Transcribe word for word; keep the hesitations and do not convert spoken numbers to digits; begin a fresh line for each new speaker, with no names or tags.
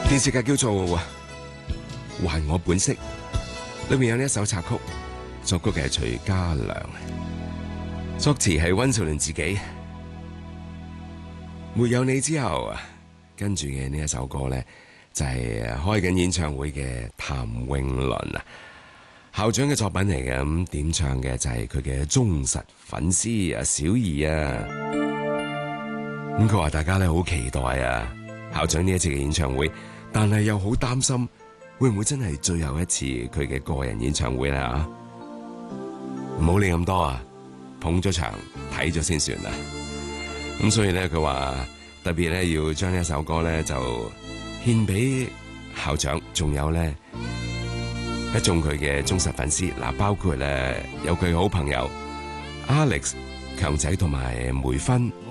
電視劇叫做《還我本色》，裏面有呢一首插曲，作曲嘅係徐嘉良，作詞係溫兆倫自己。沒有你之後，跟住嘅呢一首歌呢，就係開緊演唱會嘅譚詠麟啊，校長嘅作品嚟嘅，咁點唱嘅就係佢嘅忠實粉絲啊，小儀啊，咁佢話大家咧好期待啊，校長呢一次嘅演唱會，但係又好擔心會唔會真係最後一次佢嘅個人演唱會咧啊？唔好理咁多啊，捧咗場睇咗先算啦。咁所以咧，佢話特別咧要將呢一首歌咧就獻俾校長，仲有咧一眾佢嘅忠實粉絲，嗱，包括咧有佢嘅好朋友 Alex 強仔同埋梅芬。